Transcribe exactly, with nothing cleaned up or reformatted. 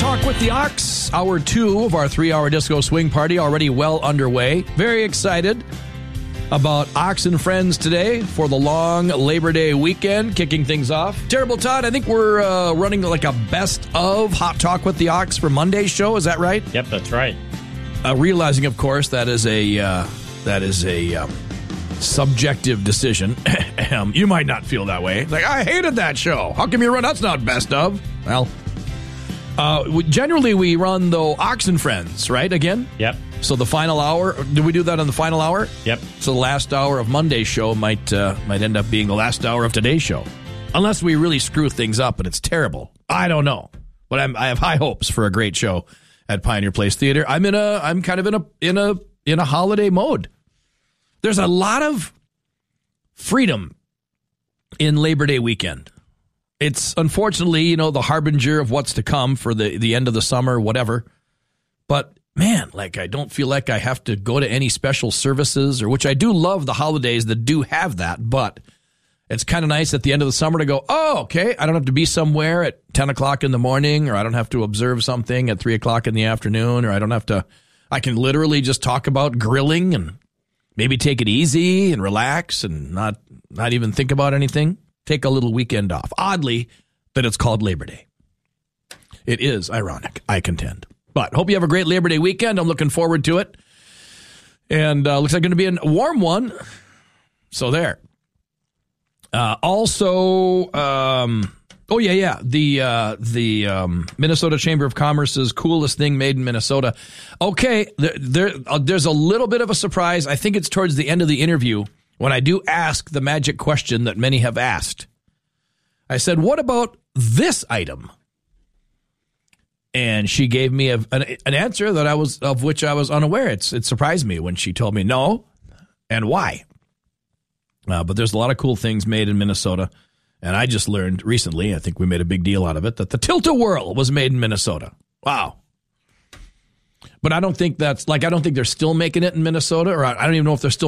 Talk with the Ox. Hour two of our three-hour disco swing party already well underway. Very excited about Ox and Friends today for the long Labor Day weekend, kicking things off. Terrible Todd, I think we're uh, running like a best of Hot Talk with the Ox for Monday's show. Is that right? Yep, that's right. Uh, realizing, of course, that is a uh, that is a um, subjective decision. You might not feel that way. Like, I hated that show. How come you run? That's not best of. Well, uh, generally we run though Ox and Friends, right? Again. Yep. So the final hour. Do we do that on the final hour? Yep. So the last hour of Monday's show might uh, might end up being the last hour of today's show, unless we really screw things up and it's terrible. I don't know, but I'm, I have high hopes for a great show at Pioneer Place Theater. I'm in a I'm kind of in a in a in a holiday mode. There's a lot of freedom in Labor Day weekend. It's unfortunately, you know, the harbinger of what's to come for the, the end of the summer, whatever. But man, like, I don't feel like I have to go to any special services, or which I do love the holidays that do have that. But it's kind of nice at the end of the summer to go, oh, okay, I don't have to be somewhere at ten o'clock in the morning, or I don't have to observe something at three o'clock in the afternoon, or I don't have to, I can literally just talk about grilling and maybe take it easy and relax and not not even think about anything. Take a little weekend off. Oddly, that it's called Labor Day. It is ironic, I contend. But hope you have a great Labor Day weekend. I'm looking forward to it. And uh, looks like going to be a warm one. So there. Uh, also, um, oh, yeah, yeah. The uh, the um, Minnesota Chamber of Commerce's coolest thing made in Minnesota. Okay, there, there uh, there's a little bit of a surprise. I think it's towards the end of the interview when I do ask the magic question that many have asked. I said, what about this item? And she gave me a, an, an answer that I was of which I was unaware. It's it surprised me when she told me no and why. Uh, but there's a lot of cool things made in Minnesota. And I just learned recently, I think we made a big deal out of it, that the Tilt-A-Whirl was made in Minnesota. Wow. But I don't think that's, like, I don't think they're still making it in Minnesota, or I, I don't even know if they're still